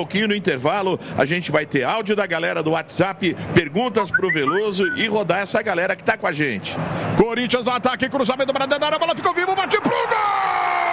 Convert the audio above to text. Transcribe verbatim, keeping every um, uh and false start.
pouquinho no intervalo, a gente vai ter áudio da galera do WhatsApp, perguntas pro Veloso e rodar essa galera que tá com a gente. Corinthians no ataque, cruzamento para dentro da área, a bola ficou viva, bate pro gol!